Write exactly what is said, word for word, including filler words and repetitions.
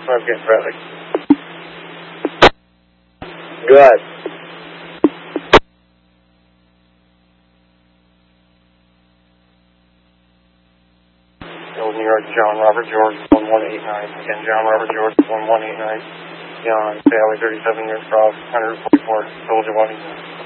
I'm getting traffic. Good. New York, John Robert George, one one eight nine. Again, John Robert George, one one eight nine. John, Sally, thirty-seven years cross, one forty-four, Soldier, Washington.